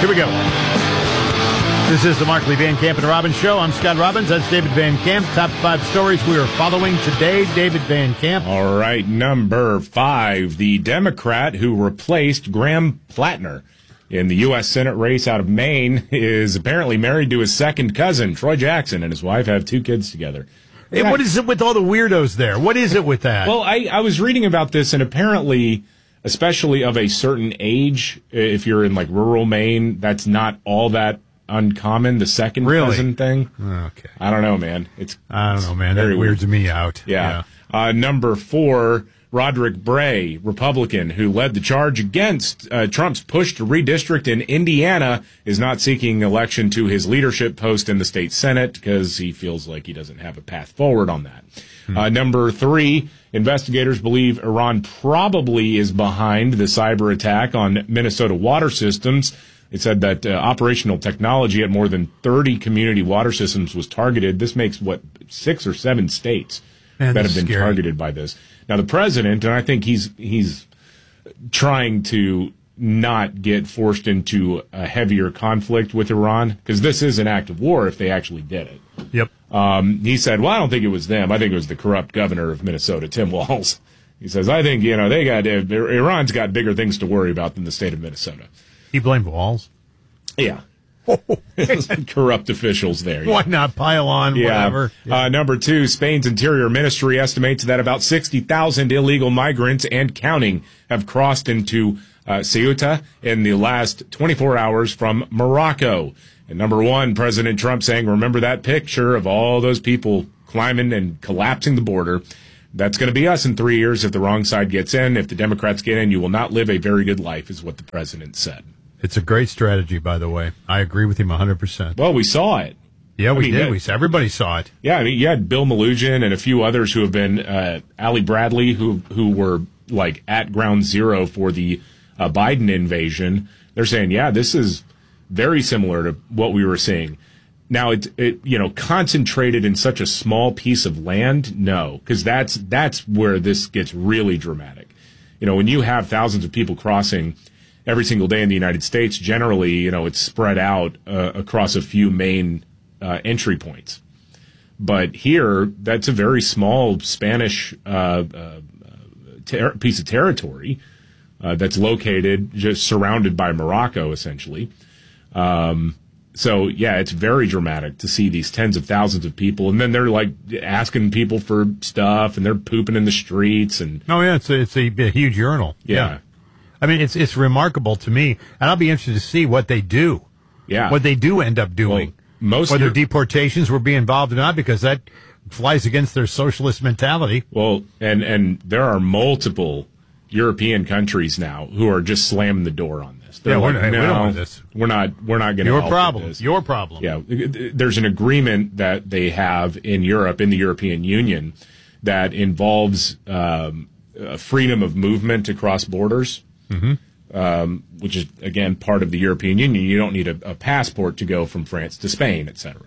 Here we go. This is the Markley Van Camp and Robbins Show. I'm Scott Robbins. That's David Van Camp. Top 5 stories we are following today. David Van Camp. All right, number 5, the Democrat who replaced Graham Plattner in the U.S. Senate race out of Maine is apparently married to his second cousin, Troy Jackson, and his wife have 2 kids together. Hey, what is it with all the weirdos there? What is it with that? Well, I was reading about this, and apparently, especially of a certain age, if you're in like rural Maine, that's not all that uncommon, the second cousin thing. Okay. I don't know, man. I don't know, man. That weirds me out. Yeah. Number 4, Roderick Bray, Republican, who led the charge against Trump's push to redistrict in Indiana, is not seeking election to his leadership post in the state Senate because he feels like he doesn't have a path forward on that. Number 3, investigators believe Iran probably is behind the cyber attack on Minnesota water systems. It said that operational technology at more than 30 community water systems was targeted. This makes, 6 or 7 states that have been targeted by this. Now, the president, and I think he's trying to not get forced into a heavier conflict with Iran, because this is an act of war if they actually did it. Yep. He said, well, I don't think it was them. I think it was the corrupt governor of Minnesota, Tim Walz. He says, I think, Iran's got bigger things to worry about than the state of Minnesota. He blamed Walz? Yeah. Corrupt officials there. Yeah. Why not pile on, whatever? Yeah. Number 2, Spain's Interior Ministry estimates that about 60,000 illegal migrants and counting have crossed into Ceuta in the last 24 hours from Morocco. And number 1, President Trump saying, remember that picture of all those people climbing and collapsing the border? That's going to be us in 3 years if the wrong side gets in. If the Democrats get in, you will not live a very good life, is what the president said. It's a great strategy, by the way. I agree with him 100%. Well, we saw it. Yeah, we did. Everybody saw it. Yeah, I mean, you had Bill Melugin and a few others who have been, Ali Bradley, who were like at ground zero for the Biden invasion. They're saying, yeah, this is very similar to what we were seeing. Now, it concentrated in such a small piece of land, no, because that's where this gets really dramatic. When you have thousands of people crossing every single day in the United States, generally, it's spread out across a few main entry points. But here, that's a very small Spanish piece of territory that's located just surrounded by Morocco, essentially. So, yeah, it's very dramatic to see these tens of thousands of people. And then they're, like, asking people for stuff, and they're pooping in the streets. And oh, yeah, it's a huge urinal. Yeah. I mean, it's remarkable to me, and I'll be interested to see what they do. Yeah. What they do end up doing. Well, whether deportations will be involved or not, because that flies against their socialist mentality. Well, and there are multiple European countries now who are just slamming the door on this. They're we don't want this. We're not going to help with this. Your problem. Yeah. There's an agreement that they have in Europe, in the European Union, that involves freedom of movement across borders. Which is, again, part of the European Union. You don't need a passport to go from France to Spain, etc.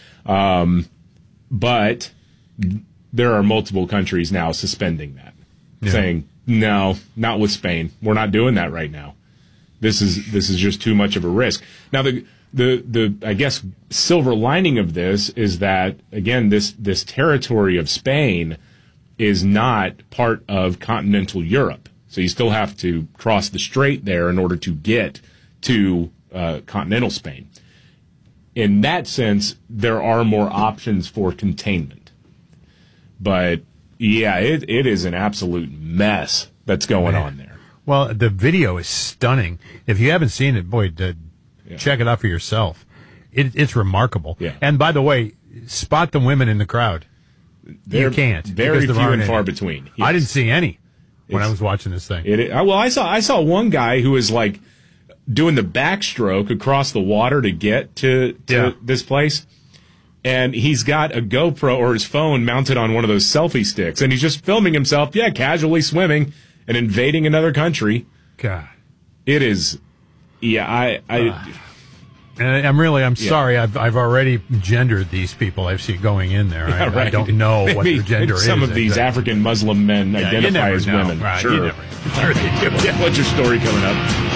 But there are multiple countries now suspending that, saying, no, not with Spain. We're not doing that right now. This is just too much of a risk. Now, the I guess, silver lining of this is that, again, this territory of Spain is not part of continental Europe. So you still have to cross the strait there in order to get to continental Spain. In that sense, there are more options for containment. But, yeah, it is an absolute mess that's going on there. Well, the video is stunning. If you haven't seen it, boy, check it out for yourself. It's remarkable. Yeah. And, by the way, spot the women in the crowd. You can't. Very few and far between. Yes. I didn't see any. When I was watching this thing. I saw one guy who was like doing the backstroke across the water to get to this place. And he's got a GoPro or his phone mounted on one of those selfie sticks. And he's just filming himself, casually swimming and invading another country. God. It is, I'm sorry. I've already gendered these people I see going in there. I don't know what their gender is. Some of these African Muslim men identify as women. Right, sure. Sure they do. What's your story coming up?